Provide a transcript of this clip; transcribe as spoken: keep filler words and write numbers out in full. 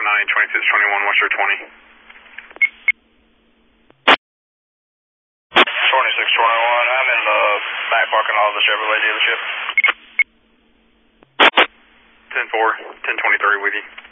nine, twenty-six twenty-one, Western twenty. twenty-six twenty-one, I'm in the back parking lot of the Chevrolet dealership. ten four, ten twenty-three with you.